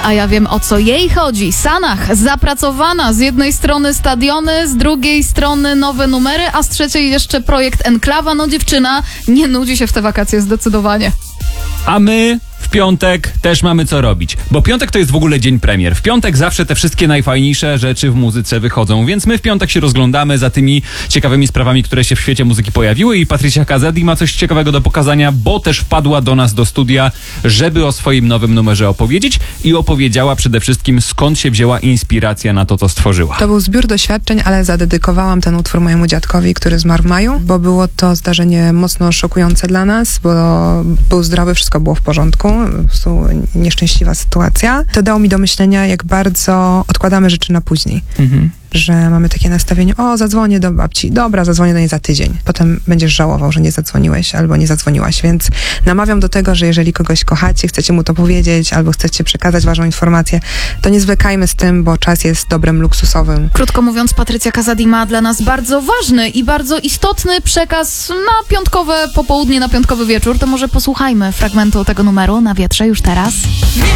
a ja wiem, o co jej chodzi. Sanach, zapracowana, z jednej strony stadiony, z drugiej strony nowe numery, a z trzeciej jeszcze projekt Enklawa. No dziewczyna nie nudzi się w te wakacje zdecydowanie. A my w piątek też mamy co robić, bo piątek to jest w ogóle dzień premier. W piątek zawsze te wszystkie najfajniejsze rzeczy w muzyce wychodzą, więc my w piątek się rozglądamy za tymi ciekawymi sprawami, które się w świecie muzyki pojawiły i Patrycja Kazadi ma coś ciekawego do pokazania, bo też wpadła do nas do studia, żeby o swoim nowym numerze opowiedzieć i opowiedziała przede wszystkim, skąd się wzięła inspiracja na to, co stworzyła. To był zbiór doświadczeń, ale zadedykowałam ten utwór mojemu dziadkowi, który zmarł w maju, bo było to zdarzenie mocno szokujące dla nas, bo był zdrowy, wszystko było w porządku, po prostu nieszczęśliwa sytuacja. To dało mi do myślenia, jak bardzo odkładamy rzeczy na później. Że mamy takie nastawienie, zadzwonię do babci, dobra, zadzwonię do niej za tydzień. Potem będziesz żałował, że nie zadzwoniłeś albo nie zadzwoniłaś, więc namawiam do tego, że jeżeli kogoś kochacie, chcecie mu to powiedzieć albo chcecie przekazać ważną informację, to nie zwlekajmy z tym, bo czas jest dobrem luksusowym. Krótko mówiąc, Patrycja Kazadi ma dla nas bardzo ważny i bardzo istotny przekaz na piątkowe popołudnie, na piątkowy wieczór. To może posłuchajmy fragmentu tego numeru na wietrze już teraz.